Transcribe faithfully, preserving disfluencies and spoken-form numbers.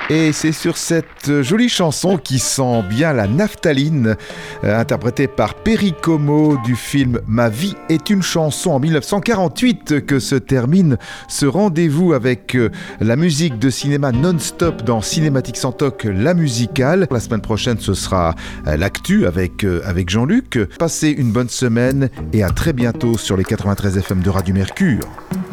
Et c'est sur cette jolie chanson qui sent bien la naphtaline, euh, interprétée par Perry Como du film Ma vie est une chanson en dix-neuf cent quarante-huit, que se termine ce rendez-vous avec euh, la musique de cinéma non-stop dans Cinématique sans toc, la musicale. La semaine prochaine, ce sera euh, l'actu avec, euh, avec Jean-Luc. Passez une bonne semaine et à très bientôt sur les quatre-vingt-treize F M de Radio Mercure.